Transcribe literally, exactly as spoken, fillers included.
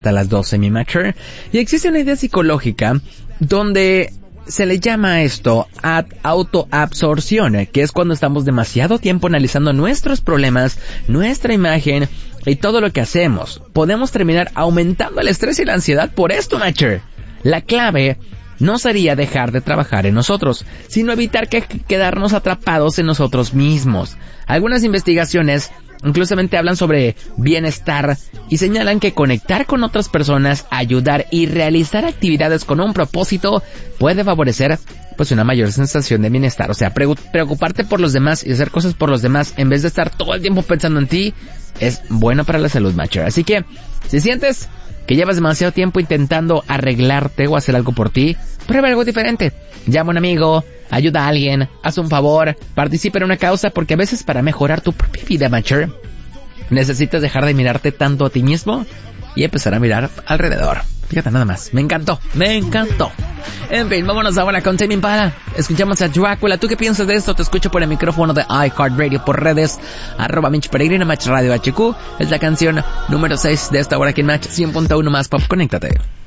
a las doce, mi matcher. Y existe una idea psicológica donde se le llama a esto ad autoabsorción, que es cuando estamos demasiado tiempo analizando nuestros problemas, nuestra imagen y todo lo que hacemos. Podemos terminar aumentando el estrés y la ansiedad por esto, matcher. La clave no sería dejar de trabajar en nosotros, sino evitar que quedarnos atrapados en nosotros mismos. Algunas investigaciones inclusivamente hablan sobre bienestar y señalan que conectar con otras personas, ayudar y realizar actividades con un propósito puede favorecer pues una mayor sensación de bienestar. O sea, pre- preocuparte por los demás y hacer cosas por los demás en vez de estar todo el tiempo pensando en ti es bueno para la salud, matcher. Así que si sientes que llevas demasiado tiempo intentando arreglarte o hacer algo por ti, prueba algo diferente. Llama a un amigo, ayuda a alguien, haz un favor, participa en una causa, porque a veces para mejorar tu propia vida, matcher, necesitas dejar de mirarte tanto a ti mismo y empezar a mirar alrededor. Fíjate nada más, me encantó, me encantó. En fin, vámonos ahora con Tame Impala. Escuchamos a Drácula. ¿Tú qué piensas de esto? Te escucho por el micrófono de iHeartRadio por redes, arroba Mitch Peregrino, Match Radio H Q. Es la canción número seis de esta hora aquí en Match cien punto uno más Pop. Conéctate.